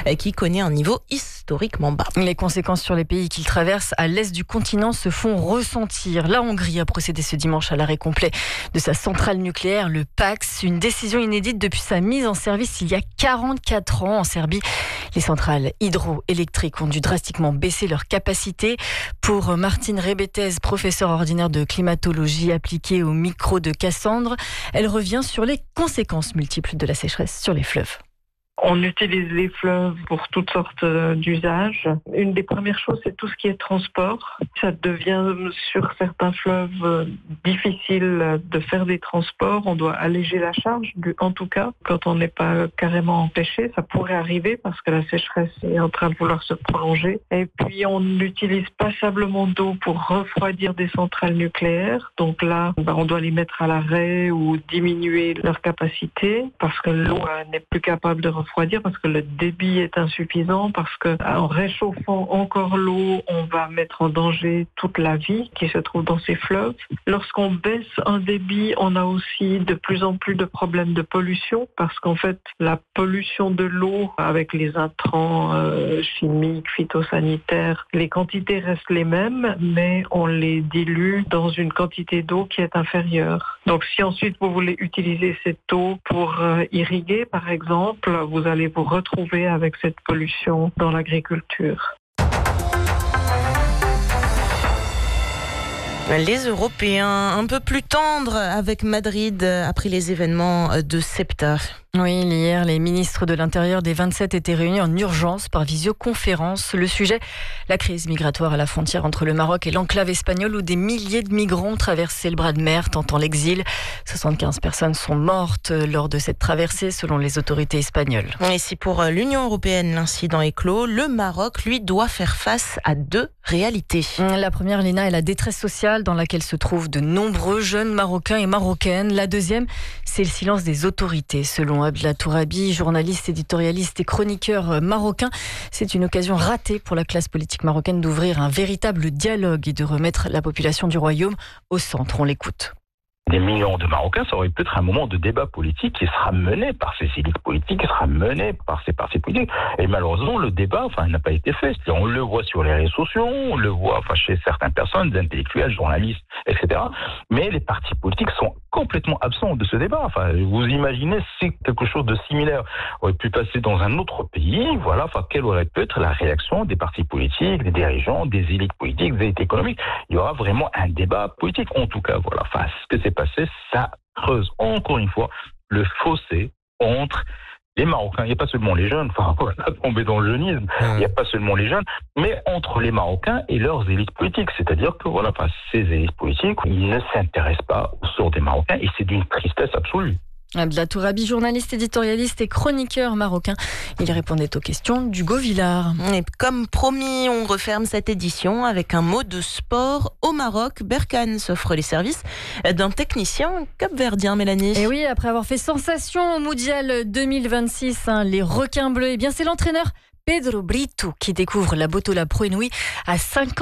qui connaît un niveau historiquement bas. Les conséquences sur les pays qu'il traverse à l'est du continent se font ressentir. La Hongrie a procédé ce dimanche à l'arrêt complet de sa centrale nucléaire, le PAX, une décision inédite depuis sa mise en service il y a 44 ans. En Serbie, les centrales hydroélectriques ont dû drastiquement baisser leur capacité. Pour Martine Rebetez, professeure ordinaire de climatologie appliquée au micro de Cassandre, elle revient sur les conséquences multiples de la sécheresse sur les fleuves. On utilise les fleuves pour toutes sortes d'usages. Une des premières choses, c'est tout ce qui est transport. Ça devient sur certains fleuves difficile de faire des transports. On doit alléger la charge, en tout cas, quand on n'est pas carrément empêché. Ça pourrait arriver parce que la sécheresse est en train de vouloir se prolonger. Et puis, on n'utilise passablement d'eau pour refroidir des centrales nucléaires. Donc là, on doit les mettre à l'arrêt ou diminuer leur capacité parce que l'eau n'est plus capable de refroidir, parce que le débit est insuffisant, parce qu'en réchauffant encore l'eau, on va mettre en danger toute la vie qui se trouve dans ces fleuves. Lorsqu'on baisse un débit, on a aussi de plus en plus de problèmes de pollution, parce qu'en fait, la pollution de l'eau avec les intrants chimiques, phytosanitaires, les quantités restent les mêmes, mais on les dilue dans une quantité d'eau qui est inférieure. Donc si ensuite vous voulez utiliser cette eau pour irriguer, par exemple, vous allez vous retrouver avec cette pollution dans l'agriculture. Les Européens un peu plus tendres avec Madrid après les événements de Ceuta. Oui, hier, les ministres de l'Intérieur des 27 étaient réunis en urgence par visioconférence. Le sujet, la crise migratoire à la frontière entre le Maroc et l'enclave espagnole où des milliers de migrants traversaient le bras de mer tentant l'exil. 75 personnes sont mortes lors de cette traversée selon les autorités espagnoles. Et si pour l'Union européenne l'incident est clos, le Maroc, lui, doit faire face à deux réalités. La première, Léna, est la détresse sociale dans laquelle se trouvent de nombreux jeunes Marocains et Marocaines. La deuxième, c'est le silence des autorités. Selon Abdallah Tourabi, journaliste, éditorialiste et chroniqueur marocain, c'est une occasion ratée pour la classe politique marocaine d'ouvrir un véritable dialogue et de remettre la population du royaume au centre. On l'écoute. Des millions de Marocains, ça aurait pu être un moment de débat politique qui sera mené par ces élites politiques, qui sera mené par ces partis politiques. Et malheureusement, le débat, n'a pas été fait. C'est-à-dire, on le voit sur les réseaux sociaux, on le voit, chez certaines personnes, des intellectuels, journalistes, etc. Mais les partis politiques sont complètement absents de ce débat. Vous imaginez si quelque chose de similaire aurait pu passer dans un autre pays, quelle aurait pu être la réaction des partis politiques, des dirigeants, des élites politiques, des élites économiques. Il y aura vraiment un débat politique. En tout cas, ce que c'est passé, ça creuse encore une fois le fossé entre les Marocains. Il n'y a pas seulement les jeunes, tomber dans le jeunisme, il n'y a pas seulement les jeunes, mais entre les Marocains et leurs élites politiques. C'est-à-dire que ces élites politiques, ils ne s'intéressent pas au sort des Marocains et c'est d'une tristesse absolue. Abdallah Tourabi, journaliste, éditorialiste et chroniqueur marocain. Il répondait aux questions d'Hugo Villard. Et comme promis, on referme cette édition avec un mot de sport au Maroc. Berkane s'offre les services d'un technicien capverdien, Mélanie. Et oui, après avoir fait sensation au Mondial 2026, les requins bleus, c'est l'entraîneur Pedro Brito qui découvre la Botola Pro Inouï à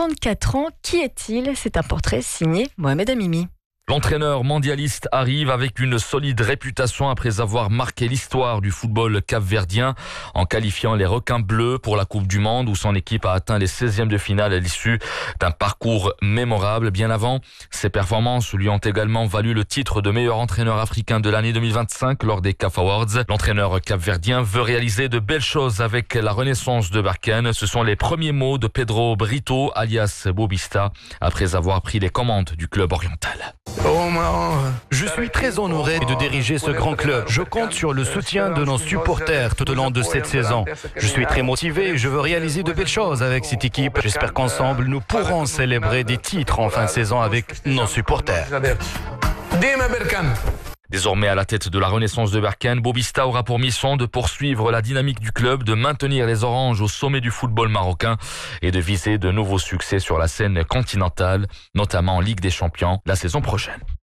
54 ans. Qui est-il ? C'est un portrait signé Mohamed Amimi. L'entraîneur mondialiste arrive avec une solide réputation après avoir marqué l'histoire du football capverdien en qualifiant les requins bleus pour la Coupe du Monde où son équipe a atteint les 16e de finale à l'issue d'un parcours mémorable. Bien avant, ses performances lui ont également valu le titre de meilleur entraîneur africain de l'année 2025 lors des CAF Awards. L'entraîneur capverdien veut réaliser de belles choses avec la renaissance de Berkane. Ce sont les premiers mots de Pedro Brito, alias Bobista, après avoir pris les commandes du club oriental. Je suis très honoré de diriger ce grand club. Je compte sur le soutien de nos supporters tout au long de cette saison. Je suis très motivé et je veux réaliser de belles choses avec cette équipe. J'espère qu'ensemble, nous pourrons célébrer des titres en fin de saison avec nos supporters. Désormais à la tête de la renaissance de Berkane, Bobista aura pour mission de poursuivre la dynamique du club, de maintenir les Oranges au sommet du football marocain et de viser de nouveaux succès sur la scène continentale, notamment en Ligue des Champions la saison prochaine.